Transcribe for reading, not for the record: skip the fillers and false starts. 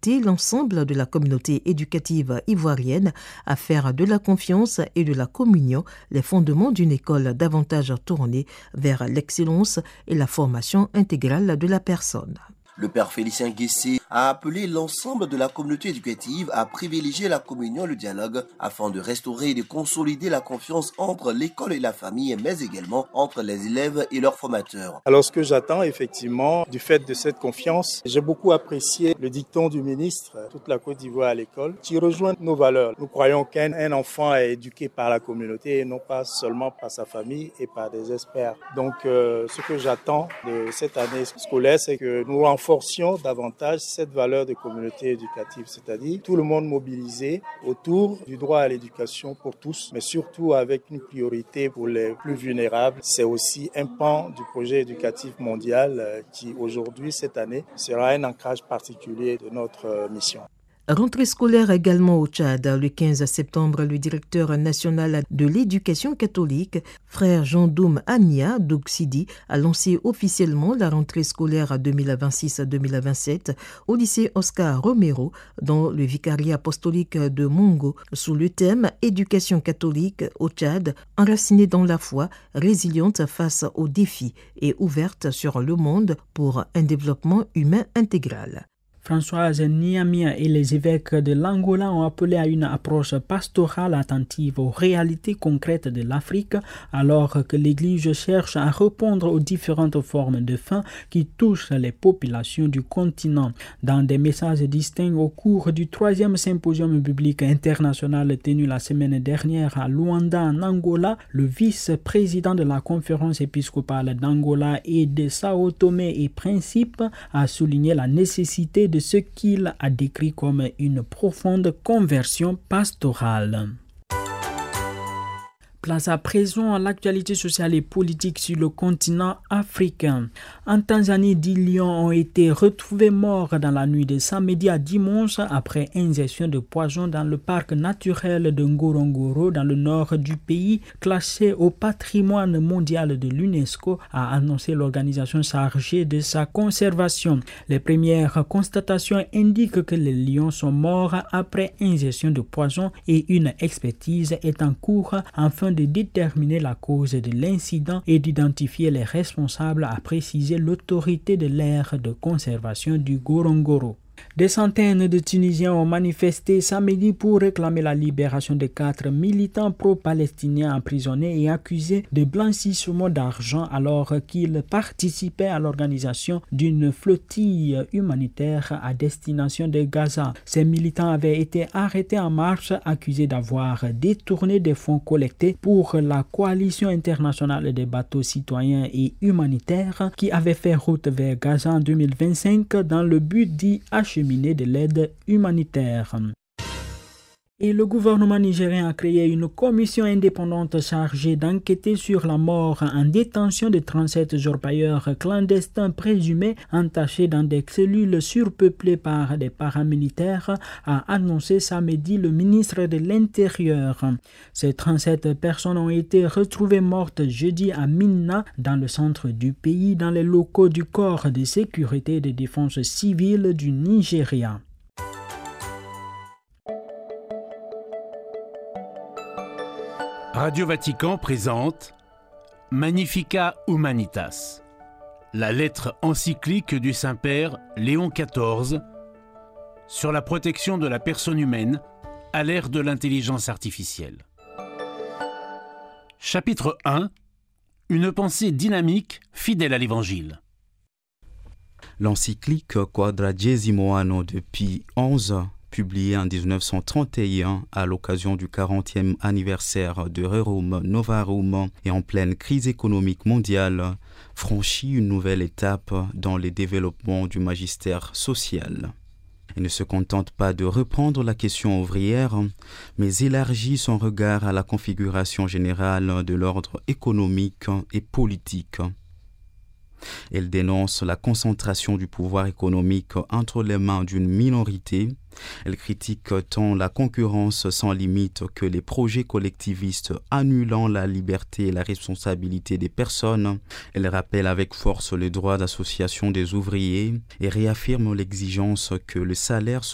invité l'ensemble de la communauté éducative ivoirienne à faire de la confiance et de la communion les fondements d'une école davantage tournée vers l'excellence et la formation intégrale de la personne. Le père Félicien Guessé a appelé l'ensemble de la communauté éducative à privilégier la communion et le dialogue afin de restaurer et de consolider la confiance entre l'école et la famille, mais également entre les élèves et leurs formateurs. Alors ce que j'attends effectivement du fait de cette confiance, j'ai beaucoup apprécié le dicton du ministre, toute la Côte d'Ivoire à l'école, qui rejoint nos valeurs. Nous croyons qu'un enfant est éduqué par la communauté et non pas seulement par sa famille et par des experts. Donc ce que j'attends de cette année scolaire, c'est que nous renforcions davantage cette valeur de communauté éducative, c'est-à-dire tout le monde mobilisé autour du droit à l'éducation pour tous, mais surtout avec une priorité pour les plus vulnérables. C'est aussi un pan du projet éducatif mondial qui aujourd'hui, cette année, sera un ancrage particulier de notre mission. Rentrée scolaire également au Tchad. Le 15 septembre, le directeur national de l'éducation catholique, frère Jean-Doum Ania Douksidi, a lancé officiellement la rentrée scolaire 2026-2027 au lycée Oscar Romero dans le vicariat apostolique de Mongo sous le thème « Éducation catholique au Tchad, enracinée dans la foi, résiliente face aux défis et ouverte sur le monde pour un développement humain intégral ». Françoise Niamia et les évêques de l'Angola ont appelé à une approche pastorale attentive aux réalités concrètes de l'Afrique, alors que l'Église cherche à répondre aux différentes formes de faim qui touchent les populations du continent. Dans des messages distincts au cours du 3e symposium biblique international tenu la semaine dernière à Luanda, en Angola, le vice-président de la conférence épiscopale d'Angola et de Sao Tomé et Principe a souligné la nécessité de ce qu'il a décrit comme une profonde conversion pastorale. Place à présent à l'actualité sociale et politique sur le continent africain. En Tanzanie, 10 lions ont été retrouvés morts dans la nuit de samedi à dimanche après injection de poison dans le parc naturel de Ngorongoro dans le nord du pays, classé au patrimoine mondial de l'UNESCO, a annoncé l'organisation chargée de sa conservation. Les premières constatations indiquent que les lions sont morts après injection de poison et une expertise est en cours afin de déterminer la cause de l'incident et d'identifier les responsables, a précisé l'autorité de l'aire de conservation du Ngorongoro. Des centaines de Tunisiens ont manifesté samedi pour réclamer la libération de 4 militants pro-palestiniens emprisonnés et accusés de blanchissement d'argent alors qu'ils participaient à l'organisation d'une flottille humanitaire à destination de Gaza. Ces militants avaient été arrêtés en mars, accusés d'avoir détourné des fonds collectés pour la coalition internationale des bateaux citoyens et humanitaires qui avait fait route vers Gaza en 2025 dans le but d'y acheminer de l'aide humanitaire. Et le gouvernement nigérien a créé une commission indépendante chargée d'enquêter sur la mort en détention de 37 orpailleurs clandestins présumés entachés dans des cellules surpeuplées par des paramilitaires, a annoncé samedi le ministre de l'Intérieur. Ces 37 personnes ont été retrouvées mortes jeudi à Minna, dans le centre du pays, dans les locaux du corps de sécurité et de défense civile du Nigeria. Radio Vatican présente Magnificat Humanitas, la lettre encyclique du Saint-Père Léon XIV sur la protection de la personne humaine à l'ère de l'intelligence artificielle. Chapitre 1. Une pensée dynamique, fidèle à l'Évangile. L'encyclique Quadragesimo Anno de Pie XI, publié en 1931 à l'occasion du 40e anniversaire de Rerum Novarum et en pleine crise économique mondiale, franchit une nouvelle étape dans le développement du magistère social. Il ne se contente pas de reprendre la question ouvrière, mais élargit son regard à la configuration générale de l'ordre économique et politique. Elle dénonce la concentration du pouvoir économique entre les mains d'une minorité. Elle critique tant la concurrence sans limite que les projets collectivistes annulant la liberté et la responsabilité des personnes. Elle rappelle avec force le droit d'association des ouvriers et réaffirme l'exigence que le salaire soit